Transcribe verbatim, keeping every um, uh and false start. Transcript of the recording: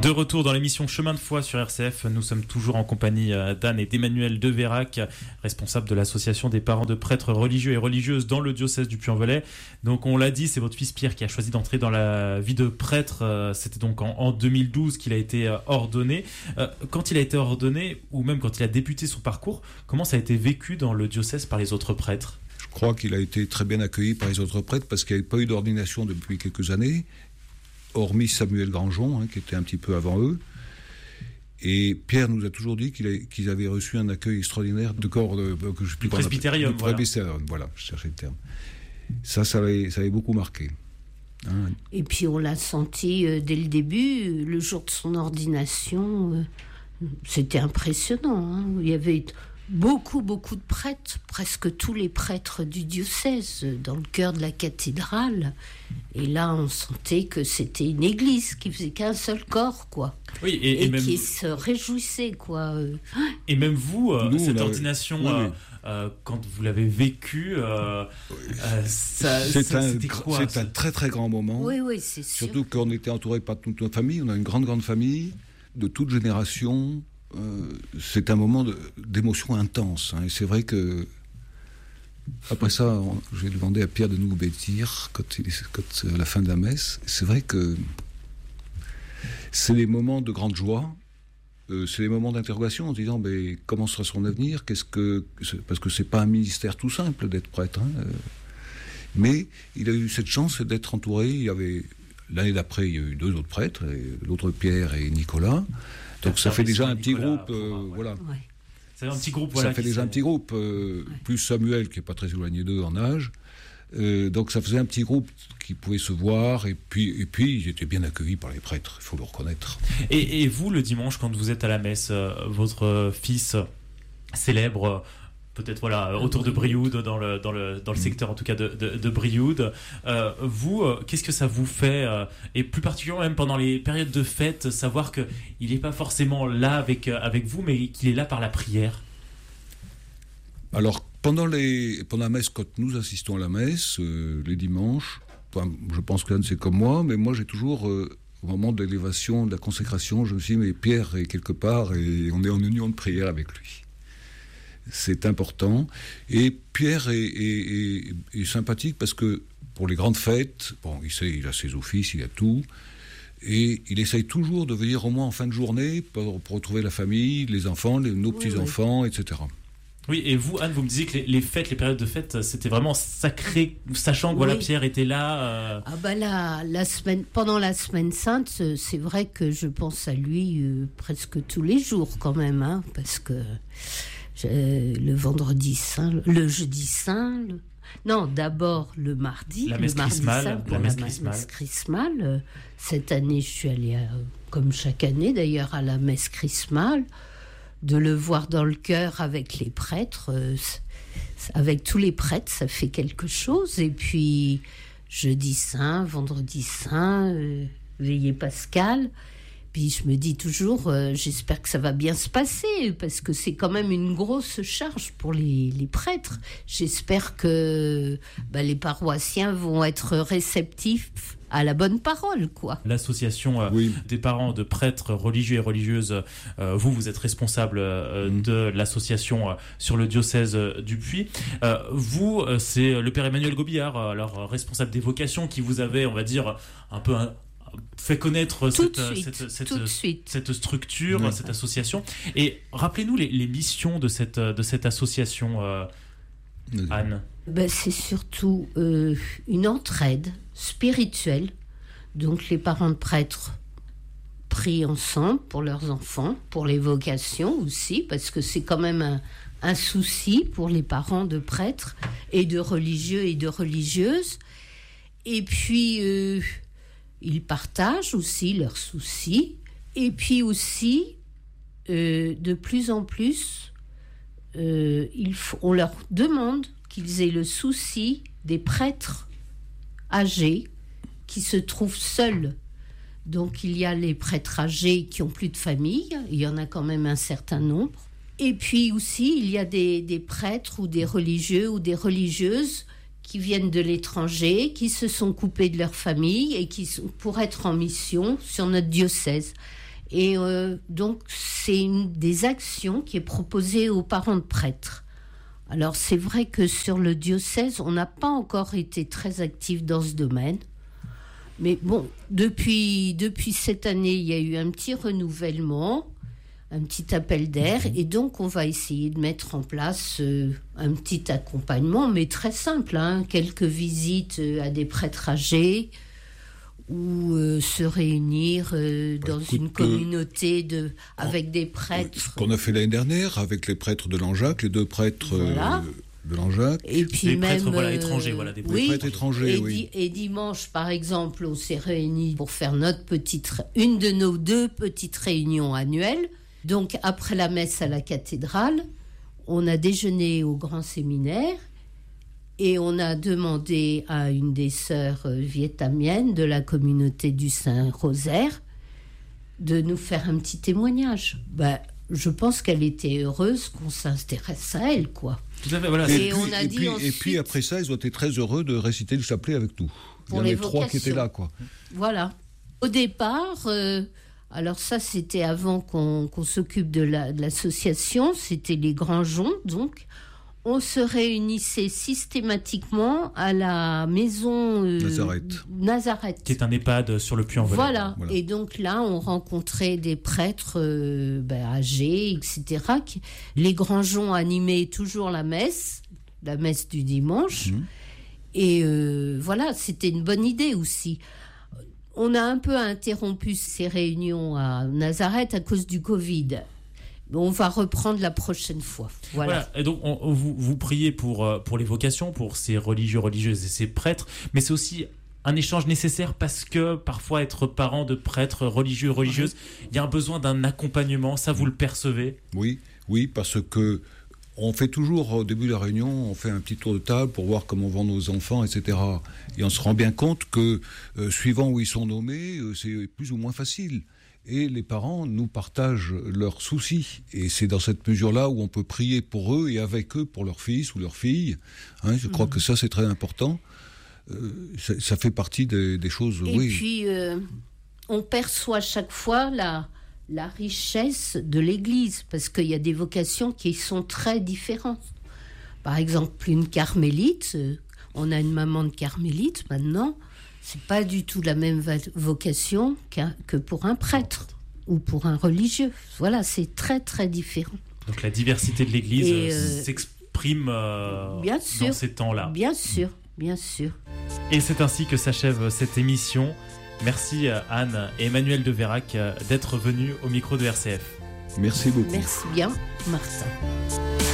De retour dans l'émission Chemin de foi sur R C F, nous sommes toujours en compagnie d'Anne et d'Emmanuel de Vérac, responsables de l'association des parents de prêtres religieux et religieuses dans le diocèse du Puy-en-Velay. Donc on l'a dit, c'est votre fils Pierre qui a choisi d'entrer dans la vie de prêtre. C'était donc en, en deux mille douze qu'il a été ordonné. Quand il a été ordonné, ou même quand il a débuté son parcours, comment ça a été vécu dans le diocèse par les autres prêtres ? Je crois qu'il a été très bien accueilli par les autres prêtres parce qu'il n'y avait pas eu d'ordination depuis quelques années, hormis Samuel Grangeon, hein, qui était un petit peu avant eux. Et Pierre nous a toujours dit qu'il a, qu'ils avaient reçu un accueil extraordinaire de corps de, que je sais plus du presbytérium. Du presbytérium, voilà. voilà, je cherchais le terme. Ça, ça avait, ça avait beaucoup marqué. Hein. Et puis on l'a senti euh, dès le début, le jour de son ordination, euh, c'était impressionnant. Hein. Il y avait beaucoup, beaucoup de prêtres, presque tous les prêtres du diocèse, dans le cœur de la cathédrale. Et là, on sentait que c'était une église qui faisait qu'un seul corps, quoi. Oui, et, et, et même... qui se réjouissait, quoi. Et même vous, euh, Nous, cette a... ordination, oui, oui. Euh, euh, quand vous l'avez vécue, euh, oui. euh, ça, c'est ça, un, c'était quoi, c'est ça un très très grand moment. Oui, oui, c'est sûr. Surtout qu'on était entouré par toute notre famille. On a une grande, grande famille de toute génération. Euh, c'est un moment de, d'émotion intense. Hein, et c'est vrai que après ça, on, j'ai demandé à Pierre de nous bêtir quand, quand à la fin de la messe. C'est vrai que c'est des moments de grande joie. Euh, c'est des moments d'interrogation en se disant mais comment sera son avenir ? Qu'est-ce que parce que c'est pas un ministère tout simple d'être prêtre. Hein, euh, mais il a eu cette chance d'être entouré. Il y avait l'année d'après, il y a eu deux autres prêtres, et l'autre Pierre et Nicolas. Donc ça fait déjà un petit groupe, euh, voilà. Ouais. C'est un petit groupe, voilà. Ça fait déjà un petit groupe, euh, ouais. Plus Samuel qui est pas très éloigné d'eux en âge. Euh, donc ça faisait un petit groupe qui pouvait se voir et puis et puis ils étaient bien accueillis par les prêtres, il faut le reconnaître. Et, et vous le dimanche quand vous êtes à la messe, euh, votre fils célèbre. Peut-être voilà autour de Brioude, dans le dans le dans le secteur en tout cas de de, de Brioude. Euh, vous, euh, qu'est-ce que ça vous fait euh, et plus particulièrement même pendant les périodes de fête, savoir que il n'est pas forcément là avec euh, avec vous, mais qu'il est là par la prière. Alors pendant les pendant la messe, quand nous assistons à la messe euh, les dimanches, enfin, je pense qu'Anne c'est comme moi, mais moi j'ai toujours euh, au moment de l'élévation, de la consécration, je me suis dit mais Pierre est quelque part et on est en union de prière avec lui. C'est important. Et Pierre est, est, est, est sympathique parce que pour les grandes fêtes, bon, il sait, il a ses offices, il a tout, et il essaye toujours de venir au moins en fin de journée pour, pour retrouver la famille, les enfants, les, nos oui, petits-enfants, oui. et cetera. Oui, et vous, Anne, vous me disiez que les, les fêtes, les périodes de fête, c'était vraiment sacré, sachant que oui. voilà, Pierre était là. Euh... Ah bah là, la semaine, pendant la semaine sainte, c'est vrai que je pense à lui euh, presque tous les jours quand même, hein, parce que le vendredi saint, le jeudi saint, le... non, d'abord le mardi, la le messe mardi chrismale, saint pour la, la messe messe chrismale. chrismale. Cette année, je suis allée, à, comme chaque année d'ailleurs, à la messe chrismale, de le voir dans le cœur avec les prêtres, euh, avec tous les prêtres, ça fait quelque chose. Et puis jeudi saint, vendredi saint, euh, veillée pascale. Puis je me dis toujours, euh, j'espère que ça va bien se passer, parce que c'est quand même une grosse charge pour les, les prêtres. J'espère que bah, les paroissiens vont être réceptifs à la bonne parole, quoi. L'association euh, oui. des parents de prêtres religieux et religieuses, euh, vous, vous êtes responsable euh, mmh. de l'association euh, sur le diocèse euh, du Puy. Euh, vous, euh, c'est le père Emmanuel Gobillard, euh, alors responsable des vocations, qui vous avait, on va dire, un peu... Un, fait connaître cette, cette, cette, cette structure, oui. cette association. Et rappelez-nous les, les missions de cette, de cette association, euh, oui. Anne. Ben, c'est surtout euh, une entraide spirituelle. Donc les parents de prêtres prient ensemble pour leurs enfants, pour les vocations aussi, parce que c'est quand même un, un souci pour les parents de prêtres et de religieux et de religieuses. Et puis... Euh, ils partagent aussi leurs soucis. Et puis aussi, euh, de plus en plus, euh, il faut, on leur demande qu'ils aient le souci des prêtres âgés qui se trouvent seuls. Donc il y a les prêtres âgés qui n'ont plus de famille, il y en a quand même un certain nombre. Et puis aussi, il y a des, des prêtres ou des religieux ou des religieuses qui viennent de l'étranger, qui se sont coupés de leur famille et qui sont pour être en mission sur notre diocèse. Et euh, donc, c'est une des actions qui est proposée aux parents de prêtres. Alors, c'est vrai que sur le diocèse, on n'a pas encore été très actifs dans ce domaine. Mais bon, depuis, depuis cette année, il y a eu un petit renouvellement, un petit appel d'air. Et donc, on va essayer de mettre en place euh, un petit accompagnement, mais très simple, hein, quelques visites euh, à des prêtres âgés, ou euh, se réunir euh, dans Écoute, une communauté de, avec des prêtres. Ce qu'on a fait l'année dernière avec les prêtres de Langeac, les deux prêtres Voilà. euh, de Langeac. Et puis des même prêtres voilà, euh, étrangers, voilà, des oui, prêtres étrangers, et, oui. di- et dimanche, par exemple, on s'est réunis pour faire notre petite, une de nos deux petites réunions annuelles. Donc après la messe à la cathédrale, on a déjeuné au grand séminaire. Et on a demandé à une des sœurs euh, vietnamiennes de la communauté du Saint-Rosaire de nous faire un petit témoignage. Ben, je pense qu'elle était heureuse qu'on s'intéresse à elle, quoi. Tout à fait, voilà. Et Et, on puis, a et, dit puis, ensuite- et puis après ça, ils ont été très heureux de réciter le chapelet avec nous. Pour Il y en les avait trois qui vocations. étaient là, quoi. Voilà. Au départ, euh, alors ça, c'était avant qu'on, qu'on s'occupe de, la, de l'association, c'était les Grands Joncs, donc. On se réunissait systématiquement à la maison euh, Nazareth. Nazareth. Qui est un EHPAD sur le Puy-en-Velay. Voilà. Voilà. Et donc là, on rencontrait des prêtres euh, ben, âgés, et cetera. Qui- Les Grands Joncs animaient toujours la messe, la messe du dimanche. Mmh. Et euh, voilà, c'était une bonne idée aussi. On a un peu interrompu ces réunions à Nazareth à cause du Covid. On va reprendre la prochaine fois. Voilà. Voilà. Et donc, on- on- vous, vous priez pour, euh, pour les vocations, pour ces religieux, religieuses et ces prêtres, mais c'est aussi un échange nécessaire parce que parfois, être parent de prêtres, religieux, religieuses, il y a un besoin d'un accompagnement. Ça, vous le percevez? Oui, oui, parce que on fait toujours, au début de la réunion, on fait un petit tour de table pour voir comment vont nos enfants, et cetera. Et on se rend bien compte que, euh, suivant où ils sont nommés, euh, c'est plus ou moins facile. Et les parents nous partagent leurs soucis. Et c'est dans cette mesure-là où on peut prier pour eux et avec eux pour leur fils ou leur fille. Hein, je crois mmh. que ça, c'est très important. Euh, ça, ça fait partie des, des choses, et oui. Et puis, euh, on perçoit chaque fois la, la richesse de l'Église, parce qu'il y a des vocations qui sont très différentes. Par exemple, une carmélite, euh, on a une maman de carmélite maintenant, c'est pas du tout la même vocation que pour un prêtre ou pour un religieux. Voilà, c'est très très différent. Donc la diversité de l'Église Et euh, s'exprime euh, bien sûr, dans ces temps-là. Bien sûr, bien sûr. Et c'est ainsi que s'achève cette émission. Merci Anne et Emmanuel de Vérac d'être venus au micro de R C F. Merci beaucoup. Merci bien, Martin.